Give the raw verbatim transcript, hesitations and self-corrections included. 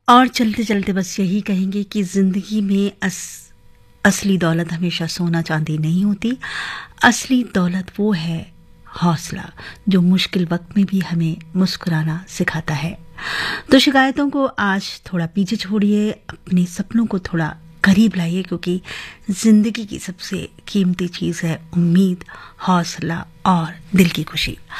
और चलते चलते बस यही कहेंगे कि ज़िंदगी में अस असली दौलत हमेशा सोना चांदी नहीं होती। असली दौलत वो है हौसला, जो मुश्किल वक्त में भी हमें मुस्कुराना सिखाता है। तो शिकायतों को आज थोड़ा पीछे छोड़िए, अपने सपनों को थोड़ा करीब लाइए, क्योंकि ज़िंदगी की सबसे कीमती चीज़ है उम्मीद, हौसला और दिल की खुशी।